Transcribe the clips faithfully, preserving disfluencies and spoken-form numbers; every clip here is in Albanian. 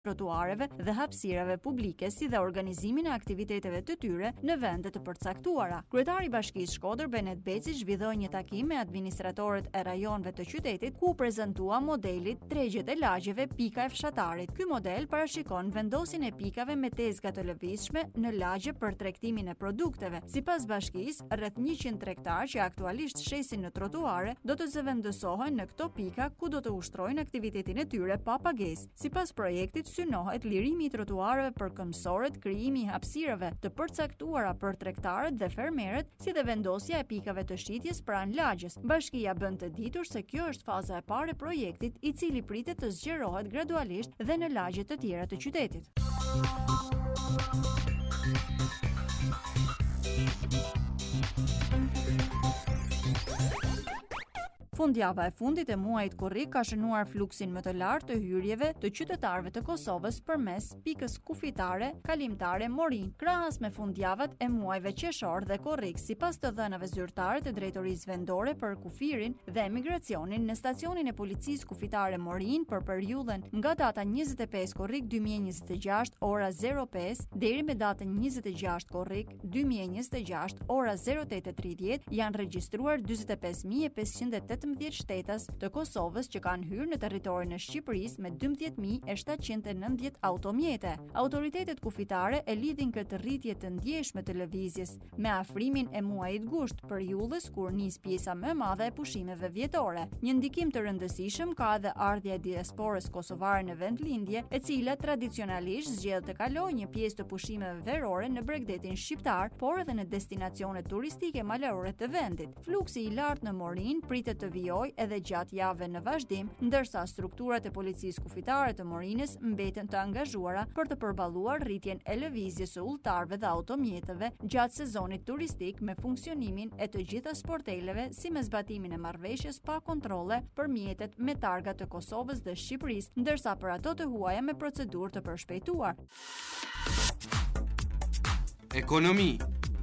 trotuareve dhe hapësirave publike, si dhe organizimin e aktiviteteve të tyre në vende të përcaktuara. Kryetari i Bashkisë Shkodër Benet Beci zhvilloi një takim me administratorët e rajoneve të qytetit ku prezantua modelit tregjet e lagjeve pika e fshatarit. Ky model parashikon vendosjen e pikave me tezga të lëvizshme në lagje për tregtimin e produkteve. Sipas bashkisë, rreth njëqind tregtar që aktualisht shesin në trotuare do të zëvendësohen në këto pika ku do të ushtrojnë aktivitetin e tyre pa pagesë. Sipas projektit synohet lirimi i trotuareve për këmbësorët, krijimi i hapësirave të përcaktuara për tregtarët dhe fermerët, si dhe vendosja e pikave të shitjes pranë lagjes. Bashkia bën të ditur se kjo është faza e parë e projektit, i cili pritet të zgjerohet gradualisht dhe në lagje të tjera të qytetit. Fundjava e fundit e muajit korrik ka shënuar fluksin më të lartë të hyrjeve të qytetarëve të Kosovës përmes pikës kufitare kalimtare Morin, krahas me fundjavat e muajve qershor dhe korrik. Sipas të dhënave zyrtare të Drejtorisë Vendore për kufirin dhe emigracionin, në stacionin e policisë kufitare Morin për periudhën nga data njëzet e pesë korrik dy mijë e njëzet e gjashtë ora zero pesë deri me datën njëzet e gjashtë korrik dy mijë e njëzet e gjashtë ora zero tetë e tridhjetë janë regjistruar dyzet e pesë mijë e pesëqind e tetëmbëdhjetë shtetas të Kosovës që kanë hyrë në territorin e Shqipërisë me dymbëdhjetë mijë e shtatëqind e nëntëdhjetë automjete. Autoritetet kufitare e lidhin këtë rritje të ndjeshme të lëvizjes me afrimin e muajit gusht, periudhës kur nis pjesa më e madhe e pushimeve vjetore. Një ndikim të rëndësishëm ka edhe ardhja e diasporës kosovare në vendlindje, e cila tradicionalisht zgjedh të kalojë një pjesë të pushimeve verore në Bregdetin shqiptar, por edhe në destinacione turistike malore të vendit. Fluksi i lartë në Morin pritet të vijojë edhe gjatë javëve në vazhdim, ndërsa strukturat e policisë kufitare të Morinës mbeten të angazhuara për të përballuar rritjen e lëvizjes së udhëtarëve dhe automjeteve gjatë sezonit turistik me funksionimin e të gjitha sporteleve si me zbatimin e marrëveshjes pa kontrolle për mjetet me targa të Kosovës dhe Shqipërisë, ndërsa për ato të huaja me procedurë të përshpejtuar. Ekonomi.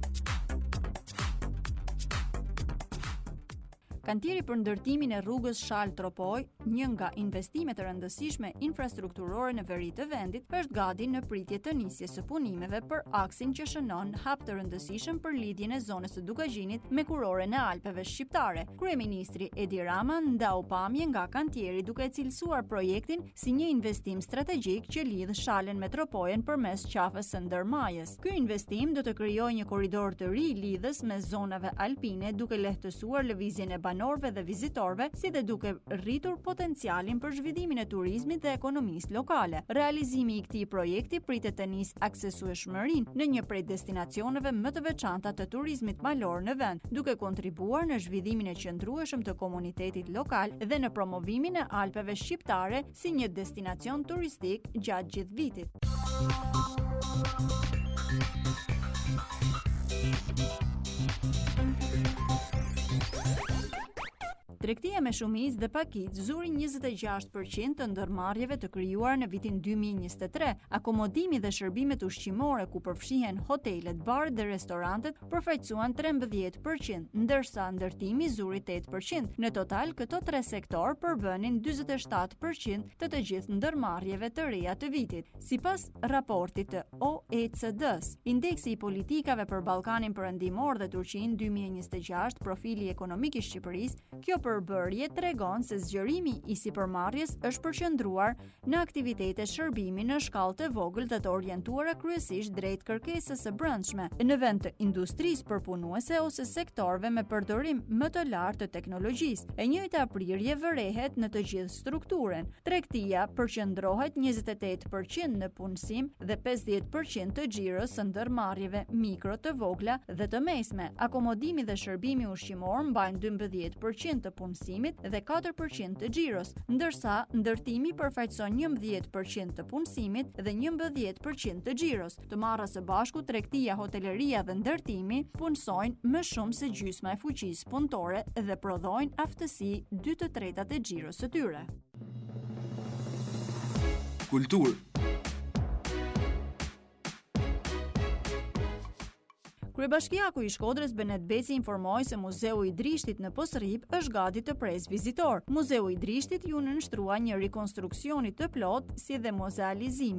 Kantieri për ndërtimin e rrugës Shal-Tropoj, një nga investimet e rëndësishme infrastrukturore në veri të vendit, është gati në pritje të nisjes së punimeve për aksin që shënon hap të rëndësishëm për lidhjen e zonës së Dugaxhinit me kuroren e Alpeve shqiptare. Kryeministri Edi Rama ndau pamje nga kantieri duke cilësuar projektin si një investim strategjik që lidh Shalën me Tropojën përmes qafës së ndërmajës. Ky investim do të krijojë një korridor të ri lidhës me zonave alpine, duke lehtësuar lëvizjen e banorëve dhe vizitorëve, si dhe duke rritur potencialin për zhvillimin e turizmit dhe ekonomisë lokale. Realizimi i këtij projekti pritet të nisë aksesueshmërinë në një prej destinacioneve më të veçanta të turizmit malor në vend, duke kontribuar në zhvillimin e qëndrueshëm të komunitetit lokal dhe në promovimin e Alpeve shqiptare si një destinacion turistik gjatë gjithë vitit. Tregtia me shumicë dhe pakicë zuri njëzet e gjashtë përqind të ndërmarrjeve të krijuar në vitin dy mijë e njëzet e tre. Akomodimi dhe shërbimet ushqimore, ku përfshihen hotelet, baret dhe restorantet, përfaqësuan trembëdhjetë përqind, ndërsa ndërtimi zuri tetë përqind. Në total, këto tre sektor përbënin dyzet e shtatë përqind të të gjithë ndërmarrjeve të reja të vitit. Sipas raportit të O E C D-s, indeksi i politikave për Ballkanin Perëndimor dhe Turqinë dy mijë e njëzet e gjashtë, profili ekonomik i Shqipërisë, kjo përbërje tregon se zgjerimi i sipërmarrjes është përqendruar në aktivitete shërbimi në shkallë të vogël dhe të orientuara kryesisht drejt kërkesës së brendshme, në vend të industrisë përpunuese ose sektorëve me përdorim më të lartë të teknologjisë. E njëjta prirje vërehet në të gjithë strukturën. Tregtia përqendrohet njëzet e tetë përqind në punësim dhe pesëdhjetë përqind të xhiros së ndërmarrjeve mikro të vogla dhe të mesme. Akomodimi dhe shërbimi ushqimor mbajnë dymbëdhjetë përqind të punësimit dhe katër përqind të xhiros, ndërsa ndërtimi përfaqëson njëmbëdhjetë përqind të punësimit dhe njëmbëdhjetë përqind të xhiros. Të marra së bashku, tregtia, hoteleria dhe ndërtimi punësojnë më shumë se gjysma e fuqisë punëtore dhe prodhojnë aftësi dy të tretat e xhiros së tyre. Kulturë. Kryebashkiaku i Shkodrës Benet Beci informoi se Muzeu i Drishtit në Posrip është gati të presë vizitor. Muzeu i Drishtit ju nënshtrua një rekonstruksioni të plot si dhe muzealizimi